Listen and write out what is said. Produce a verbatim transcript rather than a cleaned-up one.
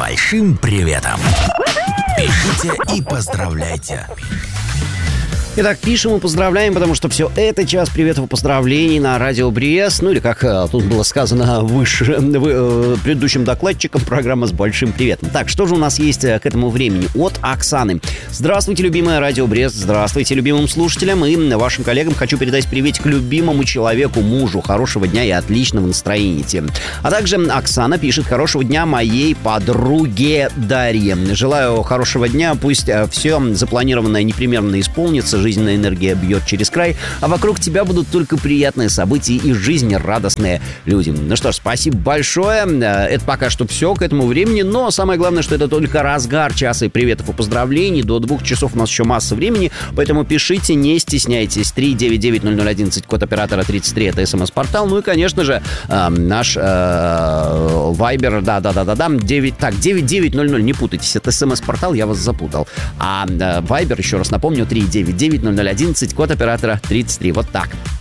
большим приветом. Пишите и поздравляйте. Итак, пишем и поздравляем, потому что все это час приветов и поздравлений на Радио Брест. Ну или, как а, тут было сказано выше, в, э, предыдущим докладчиком, программа с большим приветом. Так, что же у нас есть к этому времени? От Оксаны. Здравствуйте, любимое Радио Брест. Здравствуйте, любимым слушателям и вашим коллегам. Хочу передать приветик любимому человеку, мужу. Хорошего дня и отличного настроения. А также Оксана пишет: хорошего дня моей подруге Дарье. Желаю хорошего дня. Пусть все запланированное непременно исполнится. Жизненная энергия бьет через край, а вокруг тебя будут только приятные события и жизнерадостные люди. Ну что ж, спасибо большое. Это пока что все к этому времени, но самое главное, что это только разгар часа и приветов и поздравлений. До двух часов у нас еще масса времени, поэтому пишите, не стесняйтесь. три девять девять ноль ноль одиннадцать, код оператора тридцать три, это смс-портал. Ну и, конечно же, э, наш э, Вайбер, да-да-да-да-да, девять, так, девять девять ноль ноль, не путайтесь, это смс-портал, я вас запутал. А э, Вайбер, еще раз напомню, три девять девять ноль ноль одиннадцать, код оператора тридцать три. Вот так.